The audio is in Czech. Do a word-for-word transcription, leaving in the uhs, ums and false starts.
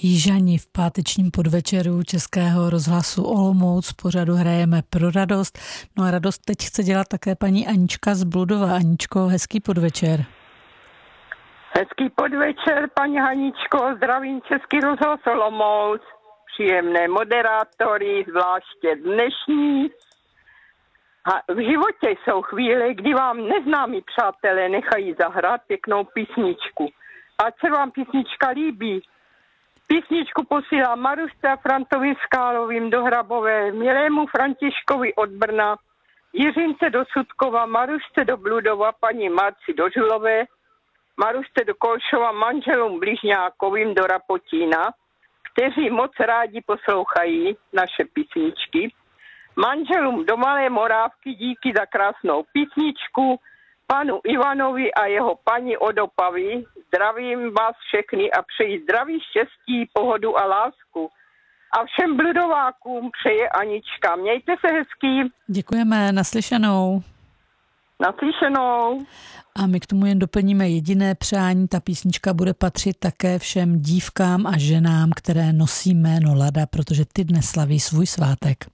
Jižani v pátečním podvečeru Českého rozhlasu Olomouc v pořadu Hrajeme pro radost. No a radost teď chce dělat také paní Anička z Bludova. Aničko, hezký podvečer. Hezký podvečer, paní Haničko, zdravím Český rozhlas Olomouc, příjemné moderátory, zvláště dnešní. A v životě jsou chvíle, kdy vám neznámí přátelé nechají zahrát pěknou písničku. Ať se vám písnička líbí. Písničku posílám Marušce a Frantovi Skálovým do Hrabové, milému Františkovi od Brna, Jiřince do Sudkova, Marušce do Bludova, paní Marci do Žulové, Marušce do Kolšova, manželům Bližňákovým do Rapotína, kteří moc rádi poslouchají naše písničky, manželům do Malé Morávky díky za krásnou písničku, panu Ivanovi a jeho paní od Opavy. Zdravím vás všechny a přeji zdraví, štěstí, pohodu a lásku. A všem Bludovákům přeje Anička. Mějte se hezký. Děkujeme, naslyšenou. Naslyšenou. A my k tomu jen doplníme jediné přání. Ta písnička bude patřit také všem dívkám a ženám, které nosí jméno Lada, protože ty dnes slaví svůj svátek.